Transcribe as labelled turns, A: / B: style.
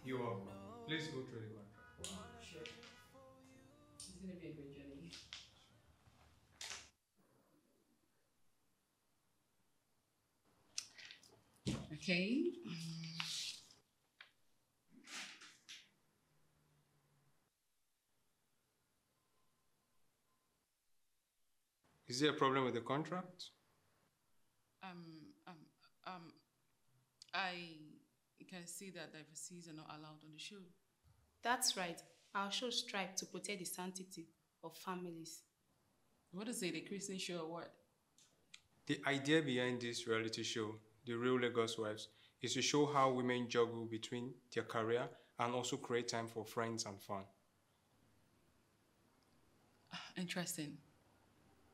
A: You're welcome. Please go through the contract.
B: Sure. It's going to be a great journey. Okay.
A: Is there a problem with the contract?
B: Um, um, um, I can see that divorcees are not allowed on the show.
C: That's right. Our show strive to protect the sanctity of families.
B: What is it, a Christian show or what?
A: The idea behind this reality show, The Real Lagos Wives, is to show how women juggle between their career and also create time for friends and fun.
B: Interesting.